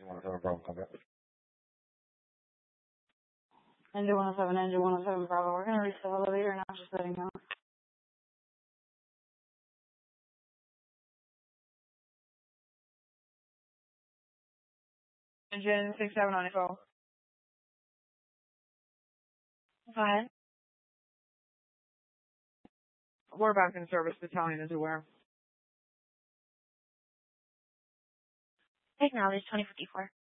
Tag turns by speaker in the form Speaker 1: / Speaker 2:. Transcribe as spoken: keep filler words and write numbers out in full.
Speaker 1: one oh seven Bravo, copy.
Speaker 2: Engine one oh seven, engine one oh seven Bravo. We're going to reach the elevator now, just letting you know. Engine six seven on info. Go ahead. We're back in service. Battalion is aware.
Speaker 3: Acknowledge twenty fifty-four.